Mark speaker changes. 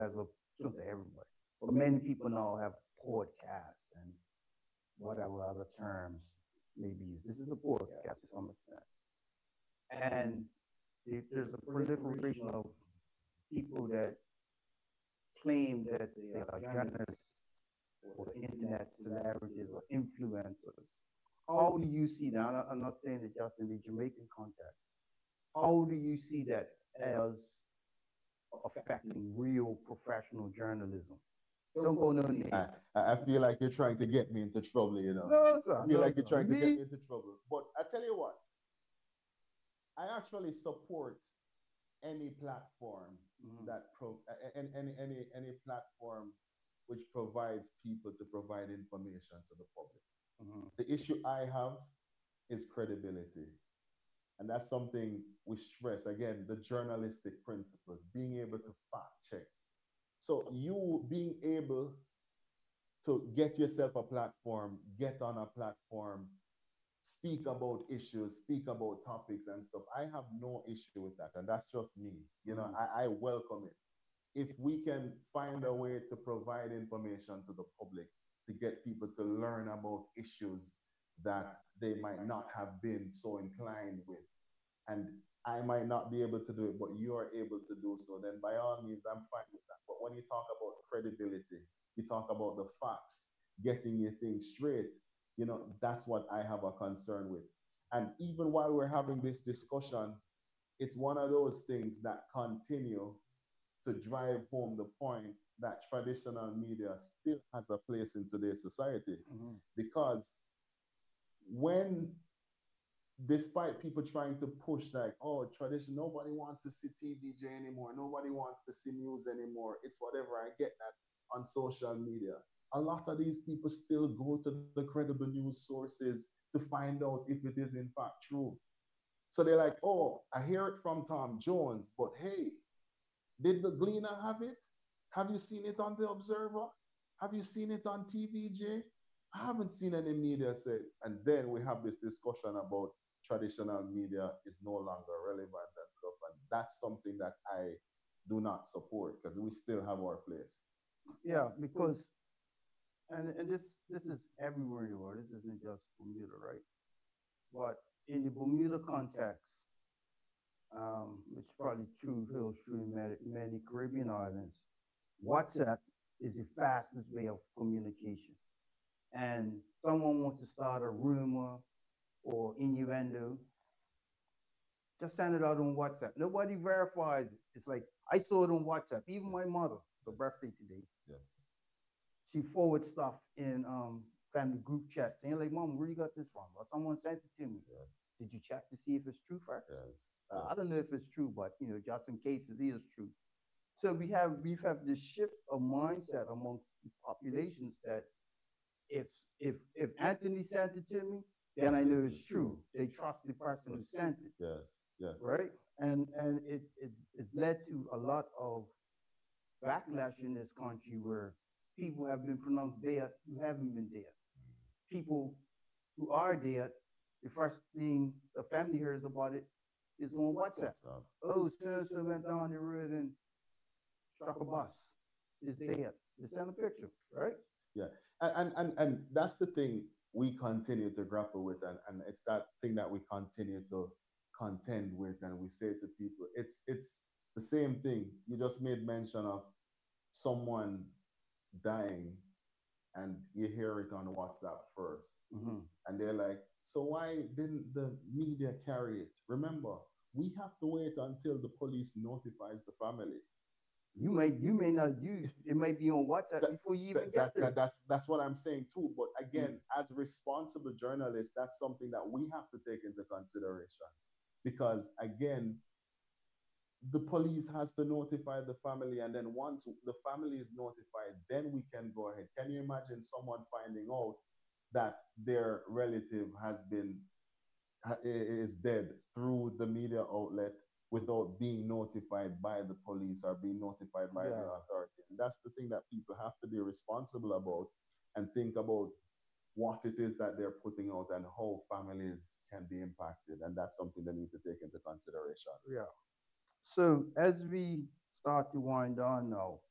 Speaker 1: as a, shouldn't say everybody, but many people now have podcasts and whatever other terms may be used. This is a podcast to some extent. And there's a proliferation of people that claim that they are journalists or internet celebrities or influencers. How do you see that? I'm not saying it just in the Jamaican context. How do you see that as affecting real professional journalism? Don't go no names.
Speaker 2: I feel like you're trying to get me into trouble, you know.
Speaker 1: No, sir.
Speaker 2: I feel like you're trying to get me into trouble. But I tell you what, I actually support any platform that any platform which provides people to provide information to the public. The issue I have is credibility. And that's something we stress again, the journalistic principles, being able to fact check. So you being able to get yourself a platform, get on a platform, speak about issues, speak about topics and stuff. I have no issue with that. And that's just me. You know, I welcome it. If we can find a way to provide information to the public, to get people to learn about issues that they might not have been so inclined with, and I might not be able to do it, but you are able to do so, then by all means, I'm fine with that. But when you talk about credibility, you talk about the facts, getting your things straight, you know, that's what I have a concern with. And even while we're having this discussion, it's one of those things that continue to drive home the point that traditional media still has a place in today's society. Because when, despite people trying to push like, oh, tradition, nobody wants to see TVJ anymore, nobody wants to see news anymore, it's whatever, I get that on social media. A lot of these people still go to the credible news sources to find out if it is in fact true. So they're like, oh, I hear it from Tom Jones, but hey, did the Gleaner have it? Have you seen it on the Observer? Have you seen it on TVJ? I haven't seen any media say. And then we have this discussion about traditional media is no longer relevant and stuff. And that's something that I do not support because we still have our place.
Speaker 1: Yeah, because and this is everywhere in the world. This isn't just Bermuda, right? But in the Bermuda context, which is probably true, feels true in many Caribbean islands, WhatsApp is the fastest way of communication. And someone wants to start a rumor or innuendo, just send it out on WhatsApp. Nobody verifies it. It's like, I saw it on WhatsApp. Even my mother, her birthday today, she forwards stuff in family group chats. And you're like, Mom, where you got this from? Or someone sent it to me. Did you check to see if it's true first? I don't know if it's true, but you know, just in case it is true. So we have this shift of mindset amongst the populations that if Anthony sent it to me, then I know it's true. They trust the person who sent it.
Speaker 2: Yes.
Speaker 1: Right? And it's led to a lot of backlash in this country where people have been pronounced dead who haven't been dead. People who are dead, the first thing the family hears about it is on WhatsApp. Oh, so went down the road and struck a bus. Is dead. They send a picture, right?
Speaker 2: Yeah. And that's the thing we continue to grapple with. And it's that thing that we continue to contend with. And we say to people, it's the same thing. You just made mention of someone dying and you hear it on WhatsApp 1st. And they're like, so why didn't the media carry it? Remember, we have to wait until the police notifies the family.
Speaker 1: You may not use it, might be on WhatsApp before you even get there.
Speaker 2: That's what I'm saying too. But again, as responsible journalists, that's something that we have to take into consideration. Because again, the police has to notify the family, and then once the family is notified, then we can go ahead. Can you imagine someone finding out that their relative is dead through the media outlet without being notified by the police or being notified by the authority? And that's the thing that people have to be responsible about and think about what it is that they're putting out and how families can be impacted. And that's something they need to take into consideration.
Speaker 1: Yeah. So as we start to wind down now,